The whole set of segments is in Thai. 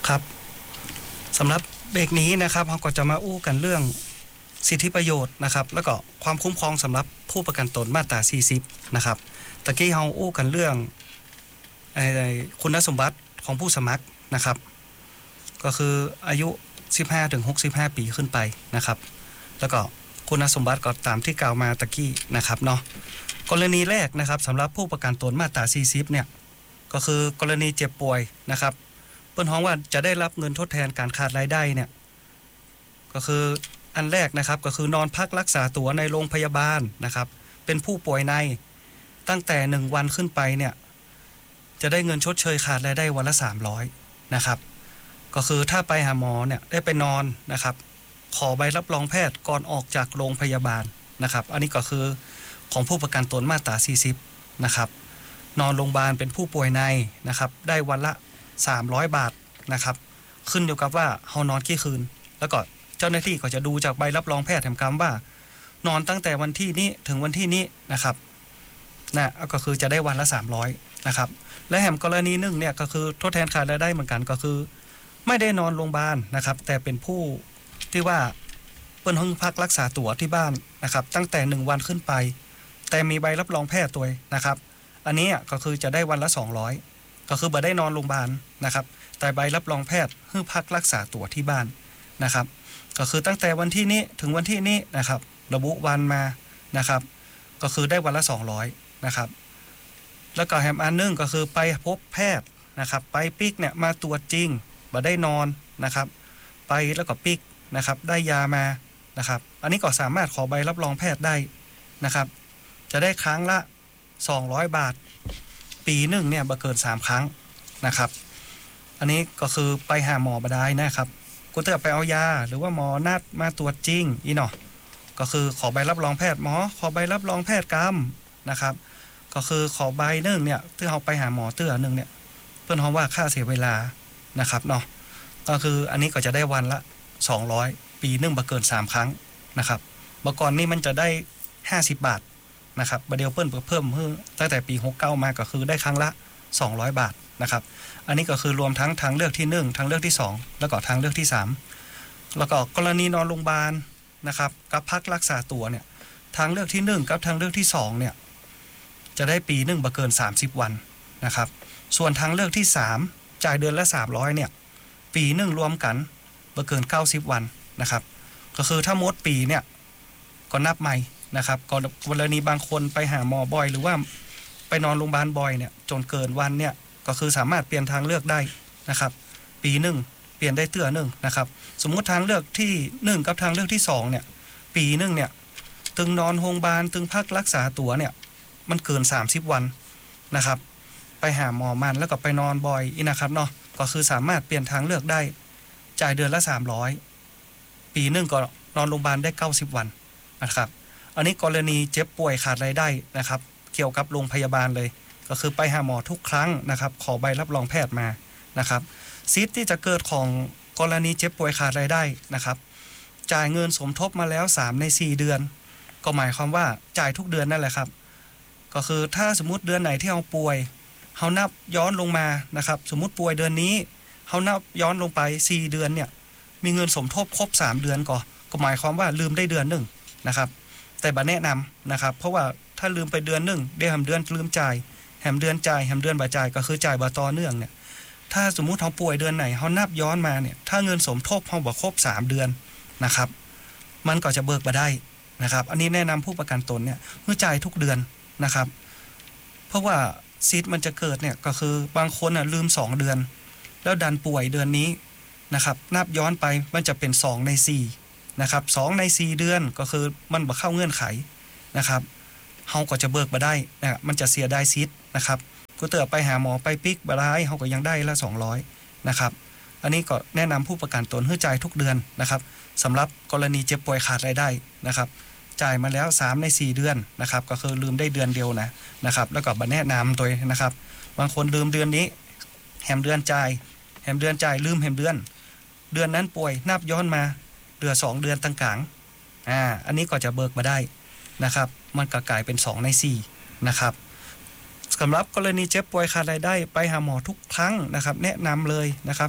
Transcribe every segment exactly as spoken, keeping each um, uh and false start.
ครับสำหรับเบรกนี้นะครับเราก็จะมาอู้กันเรื่องสิทธิประโยชน์นะครับแล้วก็ความคุ้มครองสำหรับผู้ประกันตนมาตราสี่สิบนะครับตะกี้เราอู้กันเรื่องคุณสมบัติของผู้สมัครนะครับก็คืออายุ สิบห้าถึงหกสิบห้า ปีขึ้นไปนะครับแล้วก็คุณสมบัติก็ตามที่กล่าวมาตะกี้นะครับเนาะกรณีแรกนะครับสำหรับผู้ประกันตนมาตราสี่สิบเนี่ยก็คือกรณีเจ็บป่วยนะครับเปิ้นฮ้องว่าจะได้รับเงินทดแทนการขาดรายได้เนี่ยก็คืออันแรกนะครับก็คือนอนพักรักษาตัวในโรงพยาบาลนะครับเป็นผู้ป่วยในตั้งแต่หนึ่งวันขึ้นไปเนี่ยจะได้เงินชดเชยขาดรายได้วันละสามร้อยนะครับก็คือถ้าไปหาหมอเนี่ยได้ไปนอนนะครับขอใบรับรองแพทย์ก่อนออกจากโรงพยาบาลนะครับอันนี้ก็คือของผู้ประกันตนมาตราสี่สิบนะครับนอนโรงพยาบาลเป็นผู้ป่วยในนะครับได้วันละสามร้อยบาทนะครับขึ้นอยู่กับว่าเฮานอนกี่คืนแล้วก็เจ้าหน้าที่ก็จะดูจากใบรับรองแพทย์แถมคำว่านอนตั้งแต่วันที่นี้ถึงวันที่นี้นะครับนะก็คือจะได้วันละสามร้อยนะครับและแถมกรณีหนึ่งเนี่ยก็คือทดแทนขาดรายได้เหมือนกันก็คือไม่ได้นอนโรงพยาบาลนะครับแต่เป็นผู้ที่ว่าเปิ้นห้องพักรักษาตัวที่บ้านนะครับตั้งแต่หนึ่งวันขึ้นไปแต่มีใบรับรองแพทย์ตัวนะครับอันนี้ก็คือจะได้วันละสองร้อยก็คือบ่ได้นอนโรงพยาบาลนะครับแต่ใบรับรองแพทย์ให้พักรักษาตัวที่บ้านนะครับก็คือตั้งแต่วันที่นี้ถึงวันที่นี้นะครับระบุวันมานะครับก็คือได้วันละสองร้อยนะครับแล้วก็แถมอันนึงก็คือไปพบแพทย์นะครับไปปิกเนี่ยมาตรวจจริงบ่ได้นอนนะครับไปแล้วก็ปิกนะครับได้ยามานะครับอันนี้ก็สามารถขอใบรับรองแพทย์ได้นะครับจะได้ครั้งละสองร้อยบาทปีหนึ่งเนี่ยบ่เกินสามครั้งนะครับอันนี้ก็คือไปหาหมอบ่ได้นะครับกูเตือไปเอายาหรือว่าหมอนัดมาตรวจจริงอีเนาะก็คือขอใบรับรองแพทย์หมอขอใบรับรองแพทย์กรรมนะครับก็คือขอใบนึงเนี่ยที่เราไปหาหมอเตือนึงเนี่ยเพิ่นฮ้องว่าค่าเสียเวลานะครับเนาะก็คืออันนี้ก็จะได้วันละสองร้อยปีนึงบ่เกินสามครั้งนะครับเมื่อก่อนนี่มันจะได้ห้าสิบบาทนะครับบัดเดียวเพิ่นเพิ่มขึ้นตั้งแต่ปีหกสิบเก้ามาก็คือได้ครั้งละสองร้อยบาทนะครับอันนี้ก็คือรวมทั้งทางเลือกที่หนึ่งทางเลือกที่สองแล้วก็ทางเลือกที่สามแล้วก็กรณีนอนโรงพยาบาลนะครับกับพักรักษาตัวเนี่ยทางเลือกที่หนึ่งกับทางเลือกที่สองเนี่ยจะได้ปีนึงบ่เกินสามสิบวันนะครับส่วนทางเลือกที่สามจ่ายเดือนละสามร้อยเนี่ยปีนึงรวมกันบ่เกินเก้าสิบวันนะครับก็คือถ้าหมดปีเนี่ยก็นับใหม่นะครับกรณีบางคนไปหาหมอบ่อยหรือว่าไปนอนโรงพยาบาลบ่อยเนี่ยจนเกินวันเนี่ยก็คือสามารถเปลี่ยนทางเลือกได้นะครับปีหนึ่งเปลี่ยนได้เตือหนึ่งนะครับสมมุติทางเลือกที่หนึ่งกับทางเลือกที่สองเนี่ยปีหนึ่งเนี่ยตึงนอนโรงพยาบาลตึงพักรักษาตัวเนี่ยมันเกินสามสิบวันนะครับไปหาหมอมันแล้วก็ไปนอนบ่อยอีนะครับเนาะก็คือสามารถเปลี่ยนทางเลือกได้จ่ายเดือนละสามร้อยปีหนึ่งก็นอนโรงพยาบาลได้เก้าสิบวันนะครับอันนี้กรณีเจ็บป่วยขาดรายได้นะครับเกี่ยวกับโรงพยาบาลเลยก็คือไปหาหมอทุกครั้งนะครับขอใบรับรองแพทย์มานะครับสิทธิ์ที่จะเกิดของกรณีเจ็บป่วยขาดรายได้นะครับจ่ายเงินสมทบมาแล้วสามในสี่เดือนก็หมายความว่าจ่ายทุกเดือนนั่นแหละครับก็คือถ้าสมมุติเดือนไหนที่เราป่วยเฮานับย้อนลงมานะครับสมมุติป่วยเดือนนี้เฮานับย้อนลงไปสี่เดือนเนี่ยมีเงินสมทบครบสามเดือนก็ก็หมายความว่าลืมได้เดือนนึงนะครับแต่บ่แนะนำนะครับเพราะว่าถ้าลืมไปเดือนนึงได้แฮมเดือนลืมจ่ายแฮมเดือนจ่ายแฮมเดือนบ่จ่ายก็คือจ่ายบ่ต่อเนื่องเนี่ยถ้าสมมุติเฮาป่วยเดือนไหนเฮานับย้อนมาเนี่ยถ้าเงินสมทบเฮาบ่ครบสามเดือนนะครับมันก็จะเบิกบ่ได้นะครับอันนี้แนะนำผู้ประกันตนเนี่ยเมื่อจ่ายทุกเดือนนะครับเพราะว่าซิทมันจะเกิดเนี่ยก็คือบางคนน่ะลืมสองเดือนแล้วดันป่วยเดือนนี้นะครับนับย้อนไปมันจะเป็นสองในสี่นะครับสองในสี่เดือนก็คือมันบ่เข้าเงื่อนไขนะครับเฮาก็จะเบิกบ่ได้นะมันจะเสียได้ซิทนะครับก็เตือไปหาหมอไปปิกบ่ได้เฮาก็ยังได้ละสองร้อยนะครับอันนี้ก็แนะนำผู้ประกันตนให้จ่ายทุกเดือนนะครับสำหรับกรณีเจ็บป่วยขาดรายได้นะครับจ่ายมาแล้วสามในสี่เดือนนะครับก็คือลืมได้เดือนเดียวนะนะครับแล้วก็บ่แนะนำตัวนะครับบางคนลืมเดือนนี้แฮมเดือนจ่ายแฮมเดือนจ่ายลืมแฮมเดือนเดือนนั้นป่วยนับย้อนมาเหลือสองเดือนต่างกลางอ่าอันนี้ก็จะเบิกมาได้นะครับมันก็กลายเป็นสองในสี่นะครับสำหรับกรณีเจ็บป่วยขาดรายได้ไปหาหมอทุกครั้งนะครับแนะนำเลยนะครับ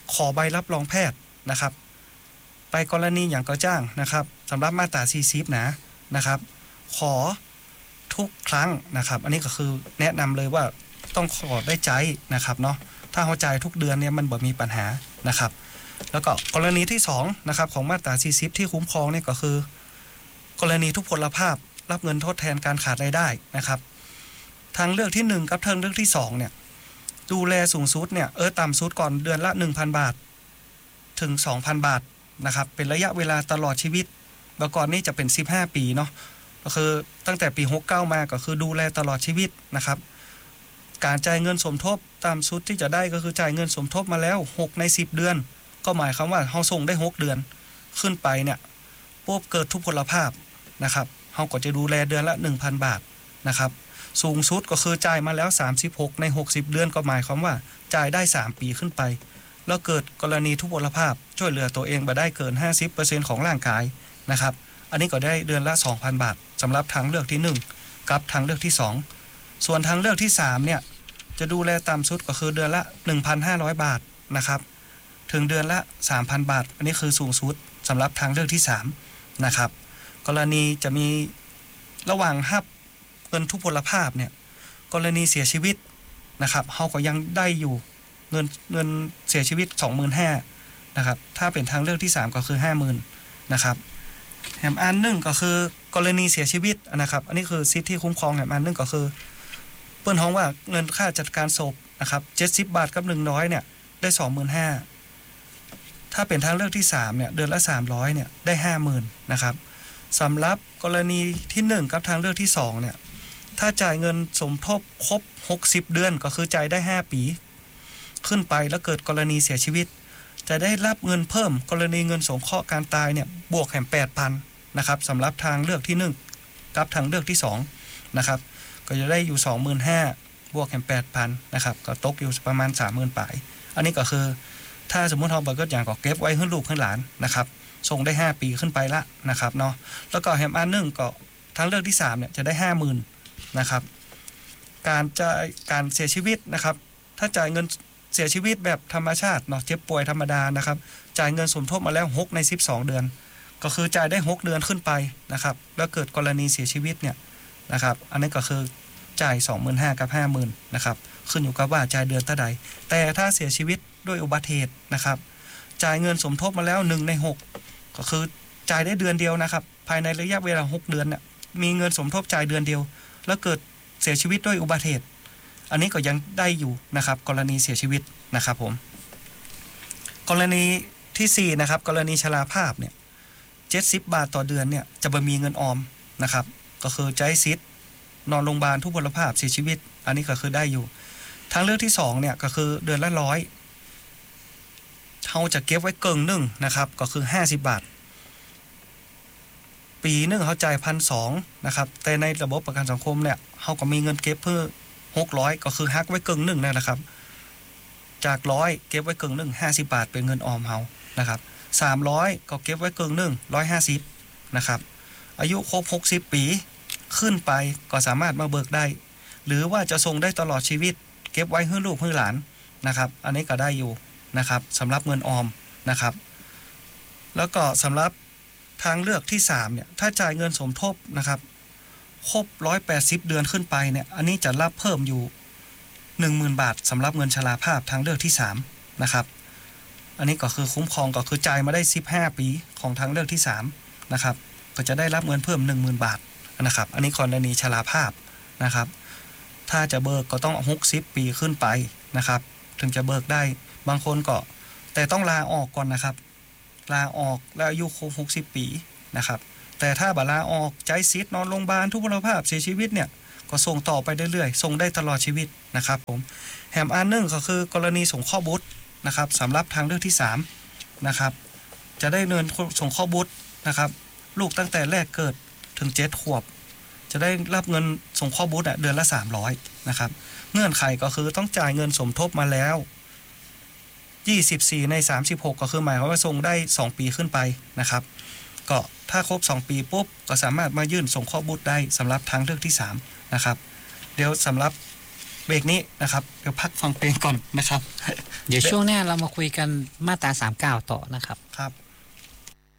ขอใบรับรองแพทย์นะครับไปกรณีอย่างก็จ้างนะครับสำหรับมาตราสี่สิบนะนะครับขอทุกครั้งนะครับอันนี้ก็คือแนะนำเลยว่าต้องขอได้ใจนะครับเนาะถ้าเข้าใจทุกเดือนเนี่ยมันบ่มีปัญหานะครับแล้วก็กรณีที่สองนะครับของมาตราสี่สิบที่คุ้มครองเนี่ยก็คือกรณีทุพพลภาพรับเงินทดแทนการขาดรายได้นะครับทางเลือกที่หนึ่งกับทางเลือกที่สองเนี่ยดูแลสูงสุดเนี่ยเออต่ำสุดก่อนเดือนละ หนึ่งพัน บาทถึง สองพัน บาทนะครับเป็นระยะเวลาตลอดชีวิตเมื่อก่อนนี่จะเป็นสิบห้าปีเนาะก็คือตั้งแต่ปีหกสิบเก้ามาก็คือดูแลตลอดชีวิตนะครับการจ่ายเงินสมทบตามสุดที่จะได้ก็คือจ่ายเงินสมทบมาแล้วหกในสิบเดือนก็หมายความว่าเฮาส่งได้หกเดือนขึ้นไปเนี่ยปุ๊บเกิดทุพพลภาพนะครับเฮาก็จะดูแลเดือนละ หนึ่งพัน บาทนะครับสูงสุดก็คือจ่ายมาแล้วสามสิบหกในหกสิบเดือนก็หมายความว่าจ่ายได้สามปีขึ้นไปแล้วเกิดกรณีทุพพลภาพช่วยเหลือตัวเองมาได้เกิน ห้าสิบเปอร์เซ็นต์ ของร่างกายนะครับอันนี้ก็ได้เดือนละ สองพัน บาทสำหรับทางเลือกที่หนึ่งกับทางเลือกที่สองส่วนทางเลือกที่สามเนี่ยจะดูแลต่ำสุดก็คือเดือนละ หนึ่งพันห้าร้อย บาทนะครับถึงเดือนละ สามพัน บาทอันนี้คือสูงสุดสำหรับทางเลือกที่สามนะครับกรณีจะมีระหว่างรับเงินทุพพลภาพเนี่ยกรณีเสียชีวิตนะครับเฮาก็ยังได้อยู่เงินเงินเสียชีวิต สองหมื่นห้าพัน นะครับถ้าเป็นทางเลือกที่สามก็คือ ห้าหมื่น นะครับแถมอันหนึ่งก็คือกรณีเสียชีวิตนะครับอันนี้คือสิทธิคุ้มครองแถมอันหนึ่งก็คือเปิ้นฮ้องว่าเงินค่าจัดการศพนะครับเจ็ดสิบบาทกับหนึ่งร้อยเนี่ยได้ สองหมื่นห้าพัน ถ้าเป็นทางเลือกที่สามเนี่ยเดือนละสามร้อยเนี่ยได้ ห้าหมื่น นะครับสำหรับกรณีที่หนึ่งกับทางเลือกที่สองเนี่ยถ้าจ่ายเงินสมทบครบหกสิบเดือนก็คือจ่ายได้ห้าปีขึ้นไปแล้วเกิดกรณีเสียชีวิตจะได้รับเงินเพิ่มกรณีเงินสงเคราะห์การตายเนี่ยบวกแห่ง แปดพัน นะครับสำหรับทางเลือกที่หนึ่งกับทางเลือกที่สองนะครับก็จะได้อยู่ สองหมื่นห้าพัน บวกแห่ง แปดพัน นะครับก็ตกอยู่ประมาณ สามหมื่น ปลายอันนี้ก็คือถ้าสมมุติเฮาบ่ก็อย่างก็เก็บไว้ให้ลูกให้หลานนะครับส่งได้ห้าปีขึ้นไปละนะครับเนาะแล้วก็แฮมอันนึงก็ทางเลือกที่สามเนี่ยจะได้ ห้าหมื่น นะครับการจ่ายการเสียชีวิตนะครับถ้าจ่ายเงินเสียชีวิตแบบธรรมชาติเนาะเจ็บป่วยธรรมดานะครับจ่ายเงินสมทบมาแล้วหกในสิบสองเดือนก็คือจ่ายได้หกเดือนขึ้นไปนะครับแล้วเกิดกรณีเสียชีวิตเนี่ยนะครับอันนี้ก็คือจ่าย สองหมื่นห้าพัน กับ ห้าหมื่น นะครับขึ้นอยู่กับว่าจ่ายเดือนเท่าใดแต่ถ้าเสียชีวิตด้วยอุบัติเหตุนะครับจ่ายเงินสมทบมาแล้วหนึ่งในหกก็คือจ่ายได้เดือนเดียวนะครับภายในระยะเวลาหกเดือนเนี่ยมีเงินสมทบจ่ายเดือนเดียวแล้วเกิดเสียชีวิตด้วยอุบัติเหตุอันนี้ก็ยังได้อยู่นะครับกรณีเสียชีวิตนะครับผมกรณีที่สี่นะครับกรณีชราภาพเนี่ยเจ็ดสิบบาทต่อเดือนเนี่ยจะบ่มีเงินออมนะครับก็คือใจซิดนอนโรงพยาบาลทุพพลภาพเสียชีวิตอันนี้ก็คือได้อยู่ทางเลือกที่สองเนี่ยก็คือเดือนละร้อยเขาจะเก็บไว้เกินหนึ่งนะครับก็คือห้าสิบบาทปีนึงเขาจ่าย หนึ่งพันสองร้อย นะครับแต่ในระบบประกันสังคมเนี่ยเขาก็มีเงินเก็บเพื่อหกร้อยก็คือหักไว้เกินหนึ่งนั่นแหละครับจากหนึ่งร้อยเก็บไว้เกินหนึ่งห้าสิบบาทเป็นเงินออมเฮานะครับสามร้อยก็เก็บไว้เกินหนึ่งหนึ่งร้อยห้าสิบนะครับอายุครบหกสิบปีขึ้นไปก็สามารถมาเบิกได้หรือว่าจะส่งได้ตลอดชีวิตเก็บไว้ให้ลูกให้หลานนะครับอันนี้ก็ได้อยู่นะครับสำหรับเงินออมนะครับแล้วก็สำหรับทางเลือกที่สามเนี่ยถ้าจ่ายเงินสมทบนะครับครบหนึ่งร้อยแปดสิบเดือนขึ้นไปเนี่ยอันนี้จะรับเพิ่มอยู่ หนึ่งหมื่น บาทสำหรับเงินชราภาพทางเลือกที่สามนะครับอันนี้ก็คือคุ้มครองก็คือจ่ายมาได้สิบห้าปีของทางเลือกที่สามนะครับก็จะได้รับเงินเพิ่ม หนึ่งหมื่น บาทนะครับอันนี้กรณีชราภาพนะครับถ้าจะเบิกก็ต้องหกสิบปีขึ้นไปนะครับถึงจะเบิกได้บางคนก็แต่ต้องลาออกก่อนนะครับลาออกแล้วอายุครบหกสิบปีนะครับแต่ถ้าบ่ลาออกใจซิดนอนโรงพยาบาลทุพพลภาพเสียชีวิตเนี่ยก็ส่งต่อไปเรื่อยๆส่งได้ตลอดชีวิตนะครับผมแถมอันนึงก็คือกรณีสงเคราะห์บุตรนะครับสำหรับทางเลือกที่สามนะครับจะได้เงินสงเคราะห์บุตรนะครับลูกตั้งแต่แรกเกิดถึงเจ็ดขวบจะได้รับเงินสงเคราะห์บุตรเดือนละสามร้อยนะครับเงื่อนไขก็คือต้องจ่ายเงินสมทบมาแล้วยี่สิบสี่ในสามสิบหกก็คือหมายความว่าส่งได้สองปีขึ้นไปนะครับก็ถ้าครบสองปีปุ๊บก็สามารถมายื่นส่งข้อบุตรได้สำหรับทางเลือกที่สามนะครับเดี๋ยวสำหรับเบรกนี้นะครับเดี๋ยวพักฟังเพลงก่อนนะครับเดี๋ยวช่วงหน้าเรามาคุยกันมาตราสามสิบเก้าต่อนะครับครับ